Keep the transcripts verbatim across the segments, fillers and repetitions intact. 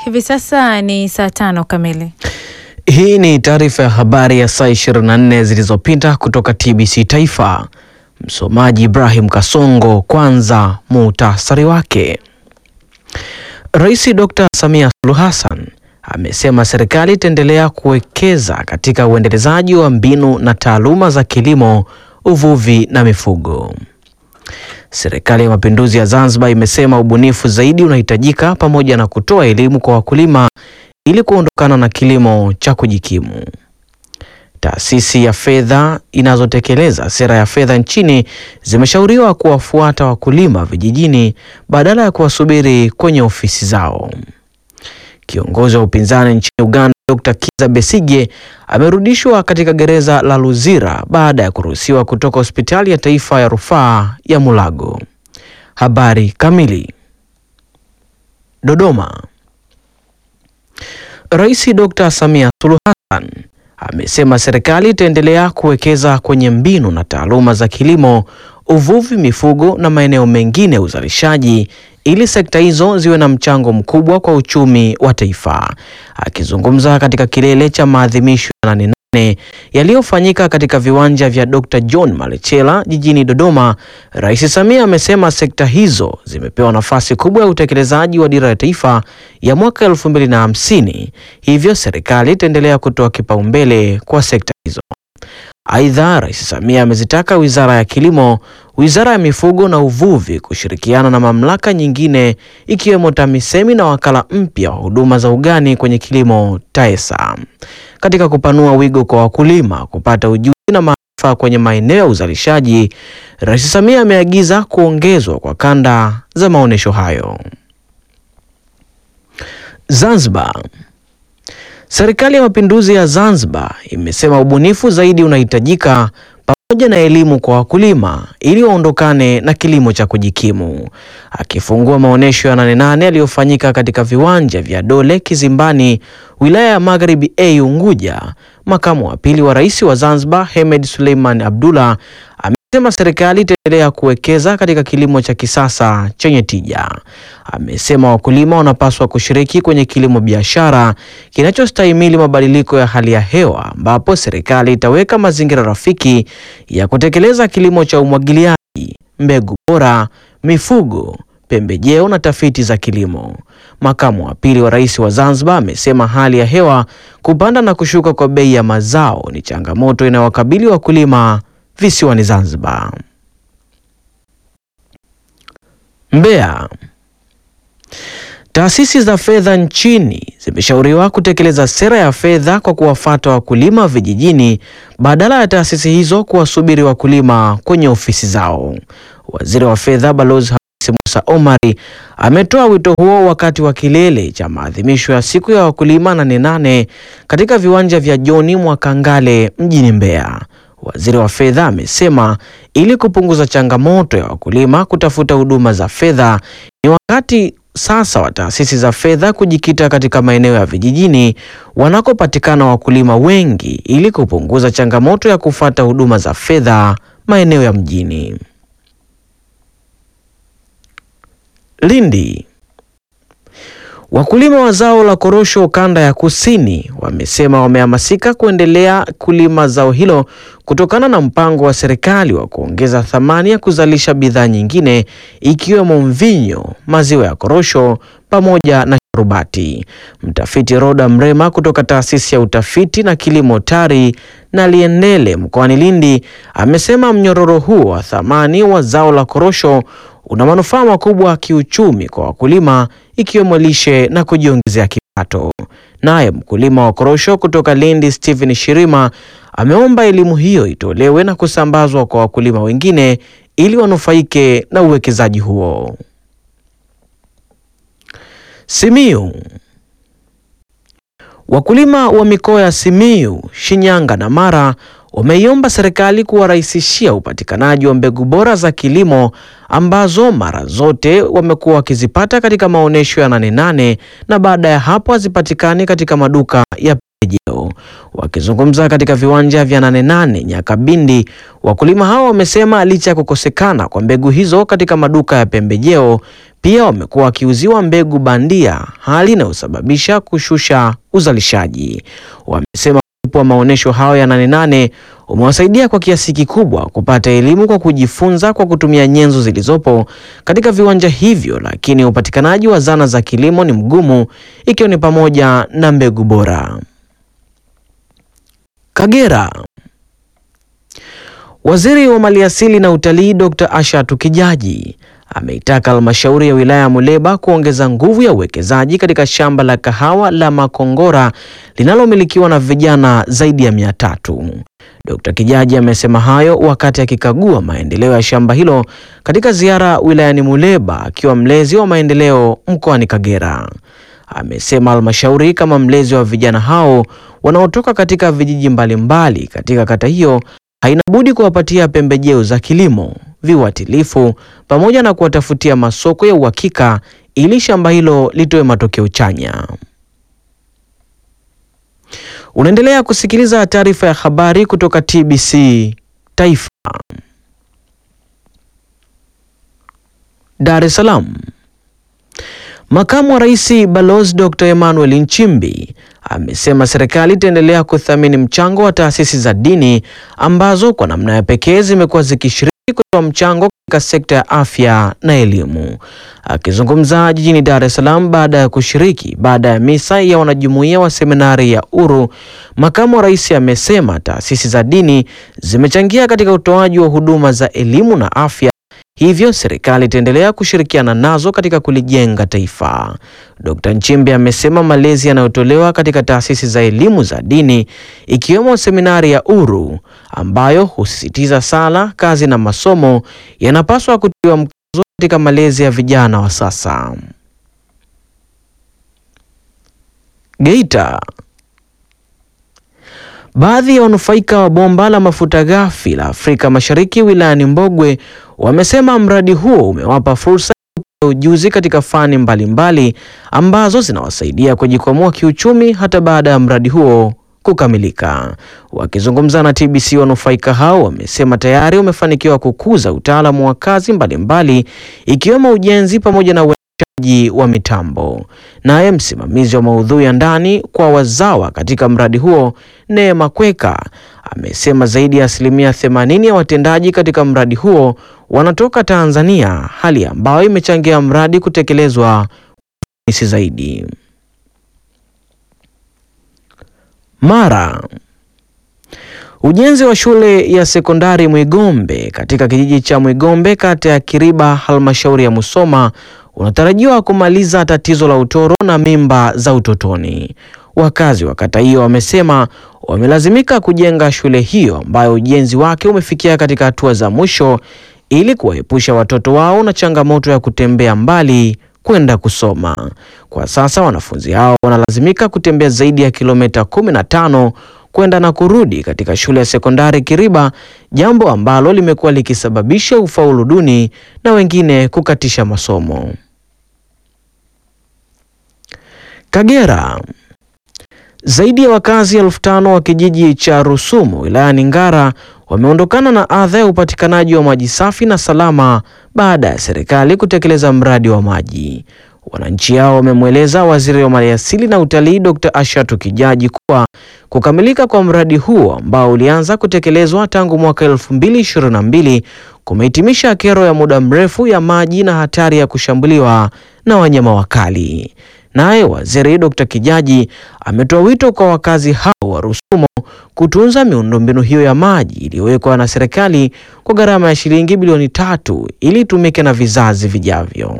Hivi sasa ni saa tano kamili. Hii ni taarifa ya habari ya saa ishirini na nne zilizopita kutoka T B C Taifa. Msomaji Ibrahim Kasongo. Kwanza muhtasari wake. Rais Dokta Samia Suluhu Hassan amesema serikali itaendelea kuwekeza katika uendelezaji wa mbinu na taaluma za kilimo, uvuvi na mifugo. Serikali ya Mapinduzi ya Zanzibar imesema ubunifu zaidi unahitajika pamoja na kutoa elimu kwa wakulima ili kuondokana na kilimo cha kujikimu. Taasisi ya fedha inazotekeleza sera ya fedha nchini zimeshauriwa kuwafuata wakulima vijijini badala ya kuwasubiri kwenye ofisi zao. Kiongozi wa upinzani nchini Uganda Dokta Kizza Besigye amerudishwa katika gereza la Luzira baada ya kuruhusiwa kutoka hospitali ya taifa ya rufaa ya Mulago. Habari kamili. Dodoma. Rais Dokta Samia Suluhu Hassan amesema serikali itaendelea kuwekeza kwenye mbinu na taaluma za kilimo, uvuvi, mifugo na maeneo mengine ya uzalishaji ili sekta hizo ziwe na mchango mkubwa kwa uchumi wa taifa. Akizungumza katika kilele cha maadhimisho ya nane nane yaliyofanyika katika viwanja vya Dokta John Malechela jijini Dodoma, Rais Samia amesema sekta hizo zimepewa nafasi kubwa ya utekelezaji wa dira ya taifa ya mwaka elfu mbili na hamsini, hivyo serikali itaendelea kutoa kipaumbele kwa sekta hizo. Aidha, Rais Samia amezitaka Wizara ya Kilimo, Wizara ya Mifugo na Uvuvi kushirikiana na mamlaka nyingine ikiwemo TAMISEMI na wakala mpya wa huduma za ugani kwenye kilimo TAESA katika kupanua wigo kwa wakulima kupata ujuzi na maarifa kwenye maeneo ya uzalishaji. Rais Samia ameagiza kuongezwa kwa kanda za maonesho hayo. Zanzibar. Serikali ya Mapinduzi ya Zanzibar imesema ubunifu zaidi unahitajika pamoja na elimu kwa wakulima ili waondokane na kilimo cha kujikimu. Akifungua maonesho ya nane nane yaliyofanyika katika viwanja vya Dole Kizimbani, wilaya ya Magharibi A Unguja, makamu wa pili wa rais wa Zanzibar Hemed Suleiman Abdullah amesema serikali itaendelea kuwekeza katika kilimo cha kisasa chenye tija. Amesema wakulima wanapaswa kushiriki kwenye kilimo biashara kinachostahimili mabadiliko ya hali ya hewa, ambapo serikali itaweka mazingira rafiki ya kutekeleza kilimo cha umwagiliaji, mbegu bora, mifugo, pembejeo na tafiti za kilimo. Makamu wa pili wa rais wa Zanzibar amesema hali ya hewa, kupanda na kushuka kwa bei ya mazao ni changamoto inayowakabili wakulima visiwani Zanzibar. Mbeya. Taasisi za fedha nchini zimeshauriwa kutekeleza sera ya fedha kwa kuwafuata wakulima vijijini badala ya taasisi hizo kuwasubiri wakulima kwenye ofisi zao. Waziri wa Fedha Balozi Hamisi Musa Omari ametoa wito huo wakati wa kilele cha maadhimisho ya siku ya wakulima nane nane katika viwanja vya John Mwakangale mjini Mbeya. Waziri wa Fedha amesema ili kupunguza changamoto ya wakulima kutafuta huduma za fedha, ni wakati sasa wa taasisi za fedha kujikita katika maeneo ya vijijini wanakopatikana wakulima wengi ili kupunguza changamoto ya kufuata huduma za fedha maeneo ya mjini. Lindi. Wakulima wa zao la korosho kanda ya kusini wamesema wamehamasika kuendelea kulima zao hilo kutokana na mpango wa serikali wa kuongeza thamani ya kuzalisha bidhaa nyingine ikiwemo mvinyo, maziwa ya korosho pamoja na sharubati. Mtafiti Roda Mrema kutoka Taasisi ya Utafiti na Kilimo TARI na Liendele mkoani Lindi amesema mnyororo huo wa thamani wa zao la korosho una manufaa makubwa kiuchumi kwa wakulima ikiwemo lishe na kujiongezea kipato. Naye mkulima wa korosho kutoka Lindi Steven Shirima ameomba elimu hiyo itolewe na kusambazwa kwa wakulima wengine ili wanufaike na uwekezaji huo. Simiyu. Wakulima wa mikoa ya Simiyu, Shinyanga na Mara wameiomba serikali kuwarahisishia upatikanaji wa mbegu bora za kilimo ambazo mara zote wamekuwa wakizipata katika maonesho ya nane nane na baada ya hapo hazipatikani katika maduka ya pembejeo. Wakizungumza katika viwanja vya nane nane Nyakabindi, wakulima hao wamesema licha ya kukosekana kwa mbegu hizo katika maduka ya pembejeo, pia wamekuwa wakiuziwa mbegu bandia, hali inayosababisha kushusha uzalishaji. Wamesema uwepo wa maonesho hayo ya nane nane umewasaidia kwa kiasi kikubwa kupata elimu kwa kujifunza kwa kutumia nyenzo zilizopo katika viwanja hivyo, lakini upatikanaji wa zana za kilimo ni mgumu, ikiwa ni pamoja na mbegu bora. Kagera. Waziri wa Maliasili na Utalii Dokta Ashatu Kijaji ameitaka halmashauri ya wilaya ya Muleba kuongeza nguvu ya uwekezaji katika shamba la kahawa la Makongora linalomilikiwa na vijana zaidi ya mia tatu. Dokta Kijaji amesema hayo wakati akikagua maendeleo ya shamba hilo katika ziara wilayani Muleba akiwa mlezi wa maendeleo mkoani Kagera. Amesema halmashauri kama mlezi wa vijana hao wanaotoka katika vijiji mbalimbali mbali katika kata hiyo haina budi kuwapatia pembejeo za kilimo, viuatilifu pamoja na kuwatafutia masoko ya uhakika ili shamba hilo litoe matokeo chanya. Unaendelea kusikiliza taarifa ya habari kutoka T B C Taifa. Dar es Salaam. Makamu wa Rais Balozi Dokta Emmanuel Nchimbi amesema serikali itaendelea kuthamini mchango wa taasisi za dini ambazo kwa namna ya pekee zimekuwa zikishiriki kutoa mchango katika sekta ya afya na elimu. Akizungumza jijini Dar es Salaam baada ya kushiriki baada ya misa ya wanajumuiya wa seminari ya Uru, Makamu wa Rais amesema taasisi za dini zimechangia katika utoaji wa huduma za elimu na afya, hivyo serikali itaendelea kushirikiana nazo katika kulijenga taifa. Dokta Nchimbi amesema malezi yanayotolewa katika taasisi za elimu za dini ikiwemo seminari ya Uru ambayo husisitiza sala, kazi na masomo yanapaswa kutiwa mkazo katika malezi ya vijana wa sasa. Geita. Baadhi ya wanufaika wa bomba la mafuta ghafi la Afrika Mashariki wilayani Mbogwe wamesema mradi huo umewapa fursa ya ujuzi katika fani mbalimbali mbali ambazo zinawasaidia kujikwamua kiuchumi hata baada ya mradi huo kukamilika. Wakizungumza na T B C, wanufaika hao wamesema tayari wamefanikiwa kukuza utaalamu wa kazi mbalimbali ikiwemo ujenzi pamoja na uendeshaji wa mitambo. Naye msimamizi wa maudhui ya ndani kwa wazawa katika mradi huo, Neema Kweka, amesema zaidi ya asilimia themanini ya watendaji katika mradi huo wanatoka Tanzania, hali ambayo imechangia mradi kutekelezwa ufanisi zaidi. Mara. Ujenzi wa shule ya sekondari Mwigombe katika kijiji cha Mwigombe kata ya Kiriba halmashauri ya Musoma unatarajiwa kumaliza tatizo la utoro na mimba za utotoni. Wakazi wa kata hiyo wamesema wamelazimika kujenga shule hiyo ambayo ujenzi wake umefikia katika hatua za mwisho ili kuwaepusha watoto wao na changamoto ya kutembea mbali kwenda kusoma. Kwa sasa wanafunzi hao wanalazimika kutembea zaidi ya kilomita kumi na tano kwenda na kurudi katika shule ya sekondari Kiriba, jambo ambalo limekuwa likisababisha ufaulu duni na wengine kukatisha masomo. Kagera. Zaidi ya wakazi elfu tano wa kijiji cha Rusumo wilayani Ngara wameondokana na adha ya upatikanaji wa maji safi na salama baada ya serikali kutekeleza mradi wa maji. Wananchi hao wamemweleza Waziri wa Maliasili na Utalii Dokta Ashatu Kijaji kuwa kukamilika kwa mradi huo ambao ulianza kutekelezwa tangu mwaka elfu mbili ishirini na mbili kumehitimisha kero ya muda mrefu ya maji na hatari ya kushambuliwa na wanyama wakali. Naye Waziri Dokta Kijaji ametoa wito kwa wakazi hao wa Rusumo kutunza miundombinu hiyo ya maji iliyowekwa na serikali kwa gharama ya shilingi bilioni tatu ili itumike na vizazi vijavyo.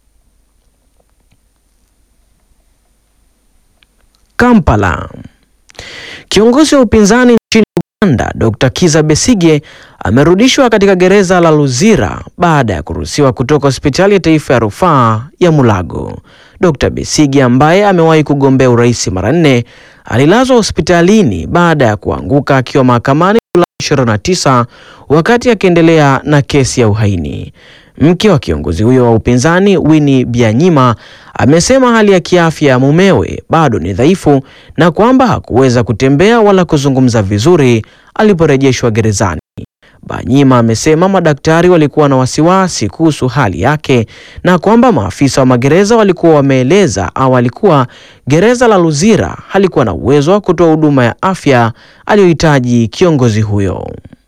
Kampala. Kiongozi wa upinzani nchini Uganda Dokta Kizza Besigye amerudishwa katika gereza la Luzira baada ya kuruhusiwa kutoka hospitali ya taifa ya rufaa ya Mulago. Dokta Besigye ambaye amewahi kugombea urais mara nne alilazwa hospitalini baada ya kuanguka akiwa mahakamani Julai ishirini na tisa wakati akiendelea na kesi ya uhaini. Mke wa kiongozi huyo wa upinzani Winnie Byanyima amesema hali ya kiafya ya mumewe bado ni dhaifu na kwamba hakuweza kutembea wala kuzungumza vizuri aliporejeshwa gerezani. Banyima amesema madaktari walikuwa na wasiwasi kuhusu hali yake na kwamba maafisa wa magereza walikuwa wameeleza au walikuwa gereza la Luzira halikuwa na uwezo wa kutoa huduma ya afya aliyohitaji kiongozi huyo.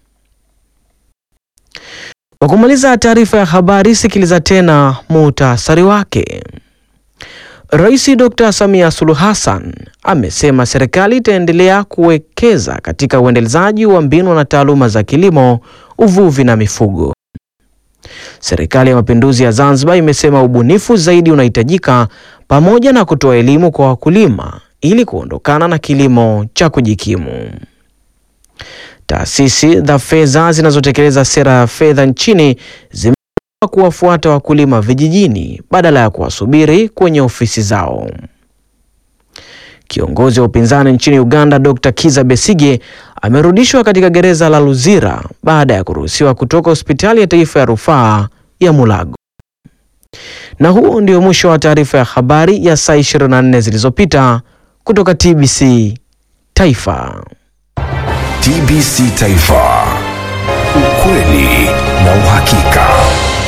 Kwa kumaliza taarifa ya habari, sikiliza tena muhtasari wake. Rais Dokta Samia Suluhu Hassan amesema serikali itaendelea kuwekeza katika uendelezaji wa mbinu na taaluma za kilimo, uvuvi na mifugo. Serikali ya Mapinduzi ya Zanzibar imesema ubunifu zaidi unahitajika pamoja na kutoa elimu kwa wakulima ili kuondokana na kilimo cha kujikimu. Taasisi za fedha zinazotekeleza sera ya fedha nchini zime kuwafuata wakulima vijijini badala ya kuwasubiri kwenye ofisi zao. Kiongozi wa upinzani nchini Uganda Dokta Kizza Besigye amerudishwa katika gereza la Luzira baada ya kuruhusiwa kutoka hospitali ya taifa ya rufaa ya Mulago. Na huu ndio mwisho wa taarifa ya habari ya saa ishirini na nne zilizopita kutoka T B C Taifa. T B C Taifa. Ukweli na uhakika.